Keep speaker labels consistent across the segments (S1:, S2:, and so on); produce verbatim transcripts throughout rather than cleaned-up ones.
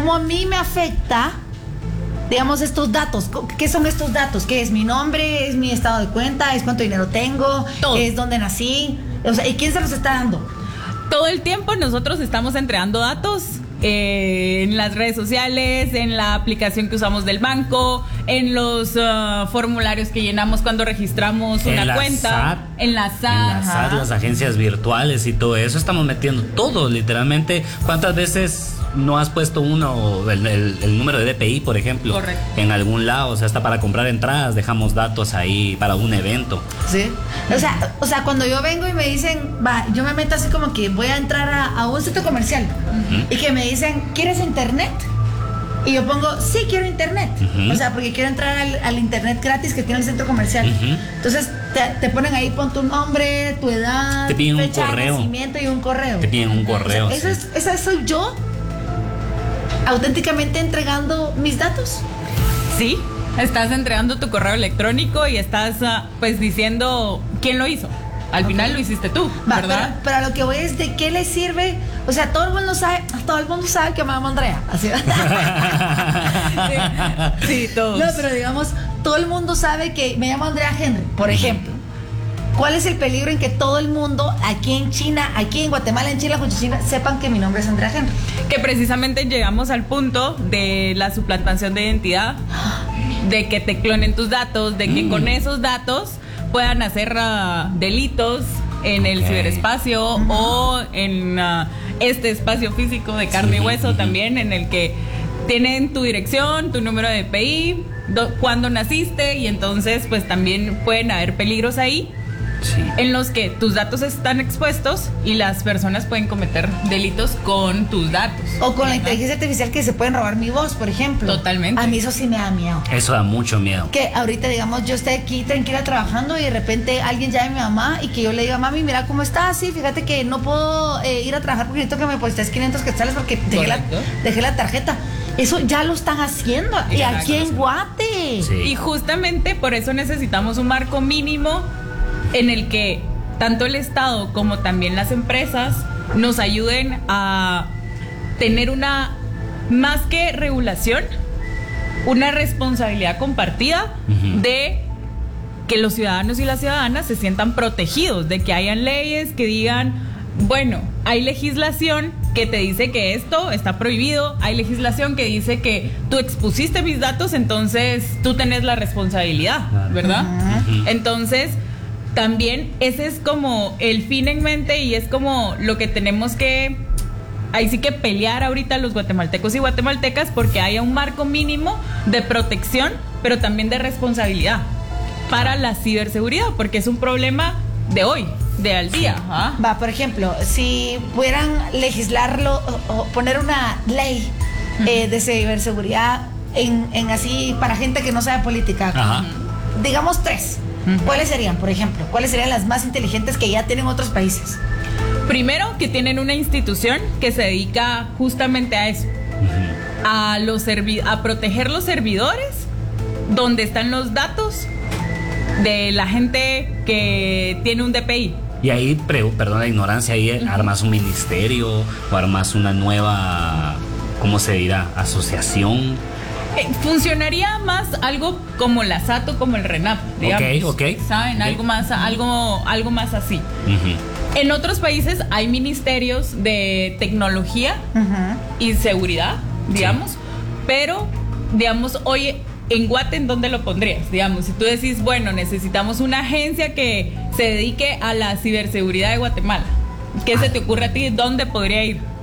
S1: cómo a mí me afecta, digamos, estos datos. ¿Qué son estos datos? ¿Qué es mi nombre? ¿Es mi estado de cuenta? ¿Es cuánto dinero tengo?
S2: Todo.
S1: ¿Es dónde nací? O sea, ¿y quién se los está dando?
S2: Todo el tiempo nosotros estamos entregando datos eh, en las redes sociales, en la aplicación que usamos del banco, en los uh, formularios que llenamos cuando registramos
S3: En
S2: una
S3: la
S2: cuenta,
S3: S A T,
S2: en la S
S3: En
S2: A T.
S3: las, A D, las agencias virtuales y todo eso, estamos metiendo todo, literalmente. ¿Cuántas veces no has puesto uno, el, el, el número de D P I, por ejemplo?
S2: Correcto.
S3: En algún lado, o sea, hasta para comprar entradas dejamos datos ahí para un evento.
S1: Sí. O sea, o sea, cuando yo vengo y me dicen, va, yo me meto así como que voy a entrar a, a un centro comercial uh-huh. y que me dicen, ¿quieres internet? Y yo pongo, sí, quiero internet. Uh-huh. O sea, porque quiero entrar al, al internet gratis que tiene el centro comercial. Uh-huh. Entonces, te, te ponen ahí, pon tu nombre, tu edad,
S3: te piden
S1: fecha
S3: un correo.
S1: de nacimiento y un correo.
S3: Te piden un correo.
S1: O sea,
S3: sí.
S1: eso es, esa soy yo auténticamente entregando mis datos.
S2: Sí, estás entregando tu correo electrónico y estás uh, pues diciendo quién lo hizo. Al okay. final lo hiciste tú,
S1: Va,
S2: ¿verdad?
S1: Pero, pero a lo que voy es de qué le sirve. O sea, todo el mundo sabe, todo el mundo sabe que me llamo Andrea. Así.
S2: sí, sí, todos.
S1: No, pero digamos, todo el mundo sabe que me llamo Andrea Henry, por ejemplo. ¿Cuál es el peligro en que todo el mundo aquí en China, aquí en Guatemala, en Chile, China, sepan que mi nombre es Andrea Henry?
S2: Que precisamente llegamos al punto de la suplantación de identidad, de que te clonen tus datos, de que mm. con esos datos puedan hacer uh, delitos en el okay. ciberespacio uh-huh. o en uh, este espacio físico de carne sí, y hueso uh-huh. también, en el que tienen tu dirección, tu número de D P I, do, cuándo naciste, y entonces pues también pueden haber peligros ahí. Sí. En los que tus datos están expuestos y las personas pueden cometer delitos con tus datos.
S1: O con la inteligencia artificial, que se pueden robar mi voz, por ejemplo.
S2: Totalmente.
S1: A mí eso sí me da miedo.
S3: Eso da mucho miedo.
S1: Que ahorita, digamos, yo esté aquí tranquila trabajando y de repente alguien llame a mi mamá y que yo le diga, mami, mira cómo estás, sí, fíjate que no puedo eh, ir a trabajar porque necesito que me deposites quinientos quetzales porque dejé la, dejé la tarjeta. Eso ya lo están haciendo. Y, y aquí en Guate.
S2: Sí. Y justamente por eso necesitamos un marco mínimo en el que tanto el Estado como también las empresas nos ayuden a tener una, más que regulación, una responsabilidad compartida uh-huh. de que los ciudadanos y las ciudadanas se sientan protegidos, de que hayan leyes que digan, bueno, hay legislación que te dice que esto está prohibido, hay legislación que dice que tú expusiste mis datos, entonces tú tenés la responsabilidad, ¿verdad? Uh-huh. Entonces, también ese es como el fin en mente y es como lo que tenemos que, ahí sí que pelear ahorita los guatemaltecos y guatemaltecas, porque haya un marco mínimo de protección, pero también de responsabilidad para la ciberseguridad, porque es un problema de hoy, de al día. ¿Ah?
S1: Va, por ejemplo, si pudieran legislarlo o, o poner una ley eh, de ciberseguridad en, en así para gente que no sabe política, Ajá. digamos tres. ¿Cuáles serían, por ejemplo? ¿Cuáles serían las más inteligentes que ya tienen otros países?
S2: Primero, que tienen una institución que se dedica justamente a eso, uh-huh. a, los servi- a proteger los servidores donde están los datos de la gente que tiene un D P I.
S3: Y ahí, pre- perdón la ignorancia, ahí uh-huh. armas un ministerio o armas una nueva, ¿cómo se dirá? Asociación.
S2: Eh, funcionaría más algo como la S A T o como el RENAP, digamos.
S3: Ok, ok.
S2: ¿Saben?
S3: Okay.
S2: Algo más, algo, algo más así. Uh-huh. En otros países hay ministerios de tecnología uh-huh. y seguridad, digamos, sí. pero, digamos, hoy en Guate, ¿en dónde lo pondrías? Digamos, si tú decís, bueno, necesitamos una agencia que se dedique a la ciberseguridad de Guatemala, ¿qué ah. se te ocurre a ti? ¿Dónde podría ir?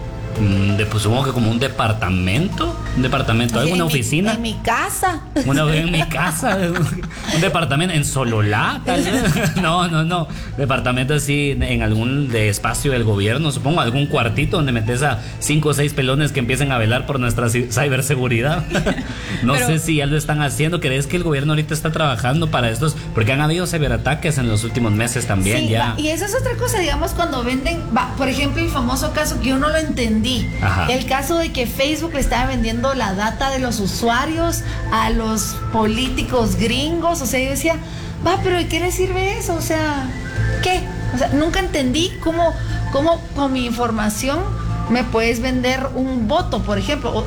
S3: De, pues supongo que como un departamento, un departamento, alguna
S1: en
S3: oficina.
S1: Mi, en mi casa.
S3: Una vez en mi casa, un departamento en Sololá, tal vez. No, no, no. Departamento así en algún de espacio del gobierno, supongo, algún cuartito donde metes a cinco o seis pelones que empiecen a velar por nuestra ciberseguridad. No Pero, sé si ya lo están haciendo. ¿Crees que el gobierno ahorita está trabajando para estos? Porque han habido ciberataques en los últimos meses también,
S1: sí,
S3: ya.
S1: Va, y eso es otra cosa, digamos, cuando venden, va, por ejemplo, el famoso caso que yo no lo entendí. Ajá. El caso de que Facebook le estaba vendiendo la data de los usuarios a los políticos gringos. O sea, yo decía, va, pero ¿de qué le sirve eso? O sea, ¿qué? O sea, nunca entendí cómo, cómo con mi información me puedes vender un voto, por ejemplo.